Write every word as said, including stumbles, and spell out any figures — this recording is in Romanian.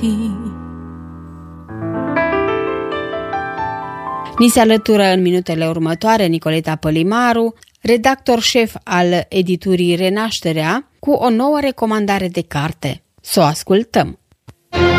Ni se alătură în minutele următoare Nicoleta Pălimaru, redactor șef al editurii Renașterea, cu o nouă recomandare de carte. Să o ascultăm!